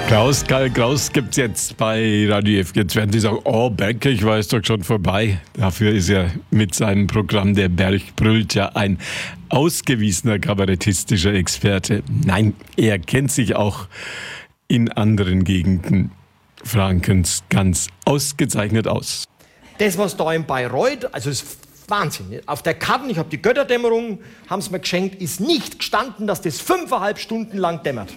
Karl Kraus gibt es jetzt bei Radio F. Jetzt werden Sie sagen, oh, Bergkirch war es doch schon vorbei. Dafür ist er mit seinem Programm Der Berg brüllt ja ein ausgewiesener kabarettistischer Experte. Nein, er kennt sich auch in anderen Gegenden Frankens ganz ausgezeichnet aus. Das, was da in Bayreuth, also ist Wahnsinn. Auf der Karte, ich habe die Götterdämmerung, haben sie mir geschenkt, ist nicht gestanden, dass das 5,5 Stunden lang dämmert.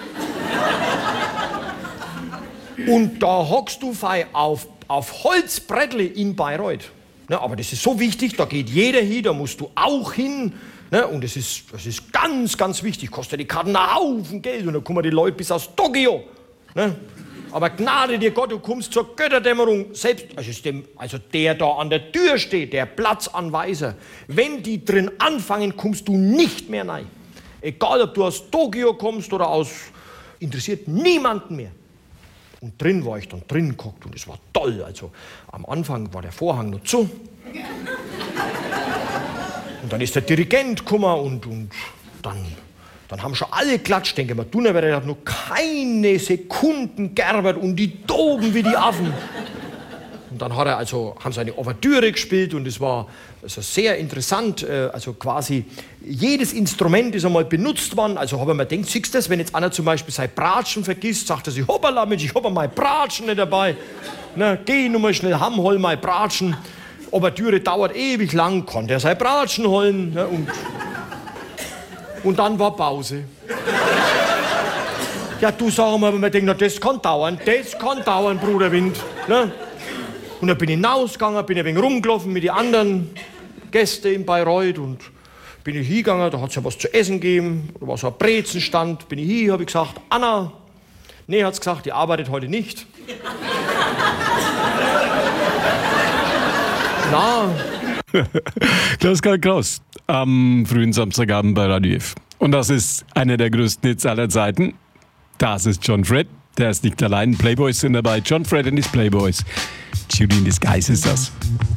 Und da hockst du auf Holzbrettle in Bayreuth. Ne, aber das ist so wichtig, da geht jeder hin, da musst du auch hin. Ne, und das ist ganz, ganz wichtig. Kostet die Karten einen Haufen Geld und da kommen die Leute bis aus Tokio. Ne? Aber gnade dir Gott, du kommst zur Götterdämmerung. Selbst, also der da an der Tür steht, der Platzanweiser. Wenn die drin anfangen, kommst du nicht mehr rein. Egal, ob du aus Tokio kommst oder aus... Interessiert niemanden mehr. Und drin war ich dann drin geguckt und es war toll. Also am Anfang war der Vorhang noch zu. Und dann ist der Dirigent gekommen und dann haben schon alle geklatscht. Denke mal, Donnerwetter hat noch keine Sekunden gearbeitet und die toben wie die Affen. Und dann haben sie eine Ouvertüre gespielt und es war also sehr interessant. Also quasi jedes Instrument ist einmal benutzt worden. Also habe ich mir gedacht, siehst du das, wenn jetzt einer zum Beispiel sein Bratschen vergisst, sagt er sich, hoppala Mensch, ich habe mein Bratschen nicht dabei. Na, geh nur mal schnell heim, hol mein Bratschen. Ouvertüre dauert ewig lang, konnte er sein Bratschen holen. Ne, und dann war Pause. Ja, du sag mal, wenn man denkt, na, das kann dauern, Bruder Wind. Ne? Und dann bin ich hinausgegangen, bin ein wenig rumgelaufen mit den anderen Gästen in Bayreuth und bin ich hingegangen, da hat es ja was zu essen gegeben, da war so ein Brezenstand, bin ich hin, habe ich gesagt, Anna, nee, hat es gesagt, die arbeitet heute nicht. Na. Karl Kraus am frühen Samstagabend bei Radio F. Und das ist einer der größten Hits aller Zeiten. Das ist John Fred. Der ist nicht allein. Playboys sind dabei. John Fred and his Playboys. Judy in Disguise ist das.